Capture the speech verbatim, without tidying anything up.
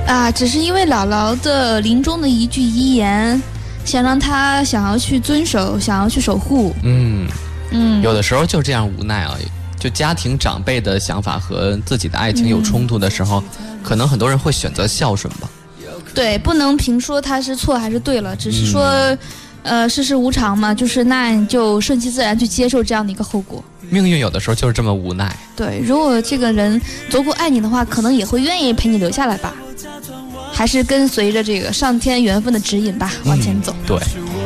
啊，只是因为姥姥的临终的一句遗言，想让他想要去遵守，想要去守护。 嗯嗯， 有的时候就这样无奈而已。就家庭长辈的想法和自己的爱情有冲突的时候，嗯、可能很多人会选择孝顺吧。 对，不能评说他是错还是对了，只是说，嗯、呃，世事无常嘛，就是那你就顺其自然去接受这样的一个后果。 命运有的时候就是这么无奈。 对，如果这个人足够爱你的话，可能也会愿意陪你留下来吧。还是跟随着这个上天缘分的指引吧，往前走。 嗯、对。